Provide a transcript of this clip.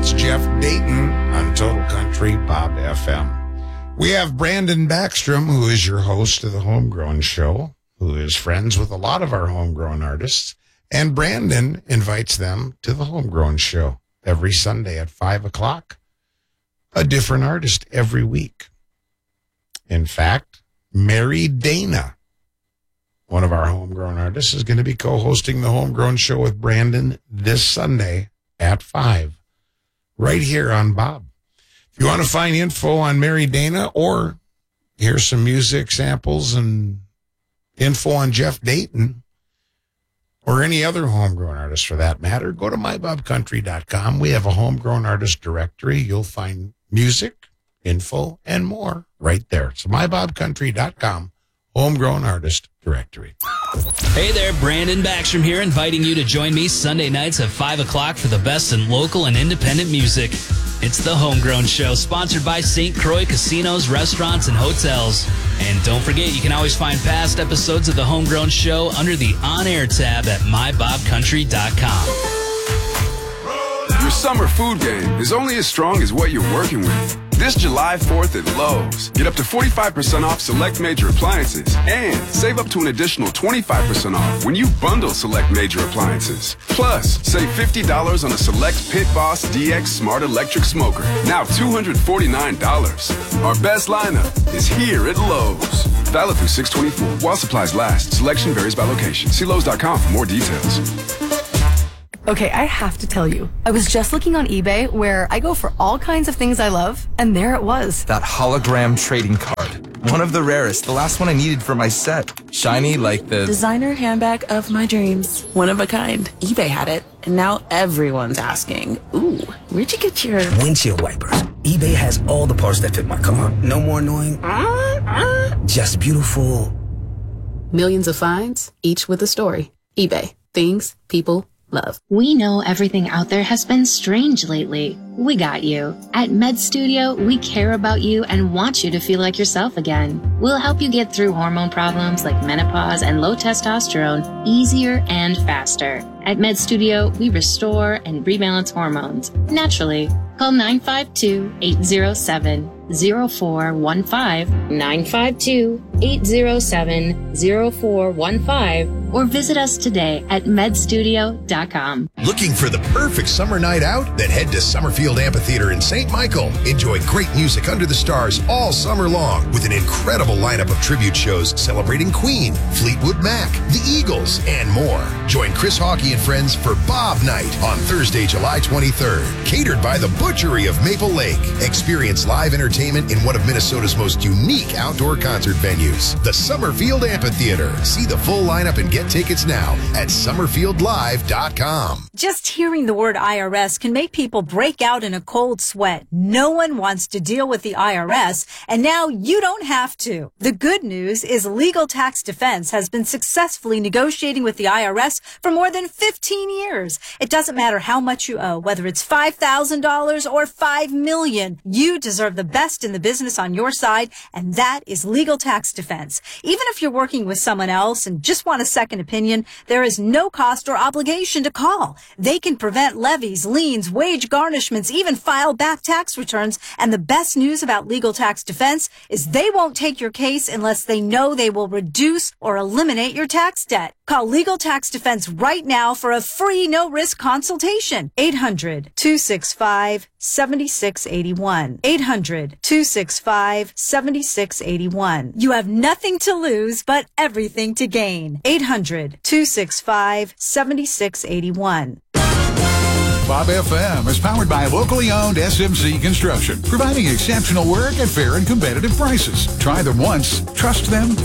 That's Jeff Dayton on Total Country Bob FM. We have Brandon Backstrom, who is your host of the Homegrown Show, who is friends with a lot of our homegrown artists. And Brandon invites them to the Homegrown Show every Sunday at 5 o'clock. A different artist every week. In fact, Mary Dana, one of our homegrown artists, is going to be co-hosting the Homegrown Show with Brandon this Sunday at 5, right here on Bob. If you want to find info on Mary Dana or hear some music samples and info on Jeff Dayton or any other homegrown artist for that matter, go to mybobcountry.com. We have a homegrown artist directory. You'll find music, info, and more right there. So mybobcountry.com, homegrown artist directory. Hey there, Brandon Backstrom here, inviting you to join me Sunday nights at 5 o'clock for the best in local and independent music. It's the Homegrown Show, sponsored by St. Croix Casinos, Restaurants, and Hotels. And don't forget, you can always find past episodes of the Homegrown Show under the On-Air tab at mybobcountry.com. Your summer food game is only as strong as what you're working with. This July 4th at Lowe's, get up to 45% off select major appliances and save up to an additional 25% off when you bundle select major appliances. Plus, save $50 on a select Pit Boss DX Smart Electric Smoker, now $249. Our best lineup is here at Lowe's. Valid through 6/24 while supplies last. Selection varies by location. See Lowe's.com for more details. Okay, I have to tell you, I was just looking on eBay where I go for all kinds of things I love, and there it was. That hologram trading card. One of the rarest, the last one I needed for my set. Shiny like the designer handbag of my dreams. One of a kind. eBay had it, and now everyone's asking, ooh, where'd you get your windshield wipers? eBay has all the parts that fit my car. No more annoying, just beautiful. Millions of finds, each with a story. eBay. Things people love. We know everything out there has been strange lately. We got you. At Med Studio, we care about you and want you to feel like yourself again. We'll help you get through hormone problems like menopause and low testosterone easier and faster. At Med Studio, we restore and rebalance hormones naturally. Call 952-807-0415, 952-807-0415, or visit us today at medstudio.com. Looking for the perfect summer night out? Then head to Summerfield Amphitheater in St. Michael. Enjoy great music under the stars all summer long with an incredible lineup of tribute shows celebrating Queen, Fleetwood Mac, the Eagles, and more. Join Chris Hawkey and friends for Bob Night on Thursday, July 23rd. Catered by the Butchery of Maple Lake. Experience live entertainment in one of Minnesota's most unique outdoor concert venues, the Summerfield Amphitheater. See the full lineup and get tickets now at summerfieldlive.com. Just hearing the word IRS can make people break out in a cold sweat. No one wants to deal with the IRS, and now you don't have to. The good news is Legal Tax Defense has been successfully negotiating with the IRS for more than 15 years. It doesn't matter how much you owe, whether it's $5,000 or $5 million. You deserve the best in the business on your side, and that is Legal Tax Defense. Even if you're working with someone else and just want a second opinion, there is no cost or obligation to call. They can prevent levies, liens, wage garnishments, even file back tax returns. And the best news about Legal Tax Defense is they won't take your case unless they know they will reduce or eliminate your tax debt. Call Legal Tax Defense right now for a free no-risk consultation. 800-265-7681. 800-265-7681. You have nothing to lose but everything to gain. 800-265-7681. Bob FM is powered by locally owned SMC Construction, providing exceptional work at fair and competitive prices. Try them once, trust them